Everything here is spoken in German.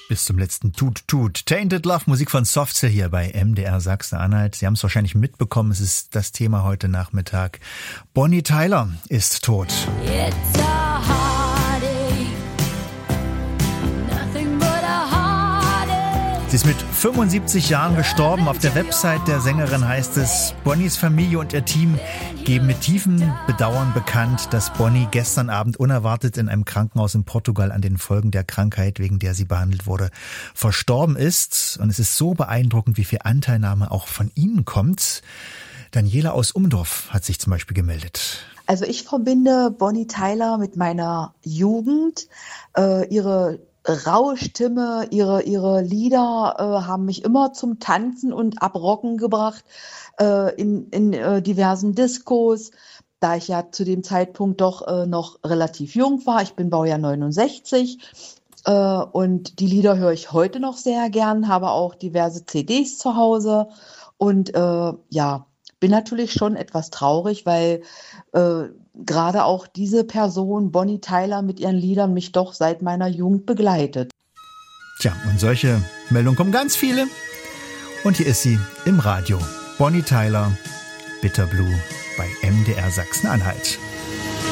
Bis zum letzten Tut. Tainted Love, Musik von Softcell hier bei MDR Sachsen-Anhalt. Sie haben es wahrscheinlich mitbekommen, es ist das Thema heute Nachmittag. Bonnie Tyler ist tot. It's a heartache, nothing but a heartache. Sie ist mit 75 Jahren gestorben. Auf der Website der Sängerin heißt es, Bonnies Familie und ihr Team geben mit tiefem Bedauern bekannt, dass Bonnie gestern Abend unerwartet in einem Krankenhaus in Portugal an den Folgen der Krankheit, wegen der sie behandelt wurde, verstorben ist. Und es ist so beeindruckend, wie viel Anteilnahme auch von Ihnen kommt. Daniela aus Umdorf hat sich zum Beispiel gemeldet. Also ich verbinde Bonnie Tyler mit meiner Jugend. Ihre raue Stimme, ihre Lieder haben mich immer zum Tanzen und Abrocken gebracht in diversen Diskos. Da ich ja zu dem Zeitpunkt doch noch relativ jung war, ich bin Baujahr 69 und die Lieder höre ich heute noch sehr gern, habe auch diverse CDs zu Hause und bin natürlich schon etwas traurig, weil gerade auch diese Person, Bonnie Tyler, mit ihren Liedern mich doch seit meiner Jugend begleitet. Tja, und solche Meldungen kommen ganz viele. Und hier ist sie im Radio. Bonnie Tyler, Bitter Blue bei MDR Sachsen-Anhalt.